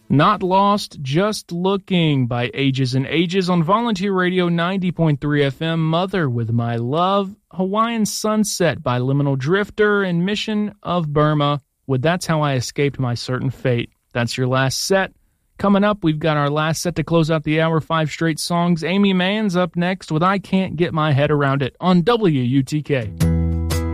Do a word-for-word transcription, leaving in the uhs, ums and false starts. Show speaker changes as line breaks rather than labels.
Not Lost, Just Looking by Ages and Ages on Volunteer Radio ninety point three F M, Mother with My Love, Hawaiian Sunset by Liminal Drifter, and Mission of Burma with That's How I Escaped My Certain Fate. That's your last set. Coming up, we've got our last set to close out the hour, five straight songs. Amy Mann's up next with I Can't Get My Head Around It on W U T K.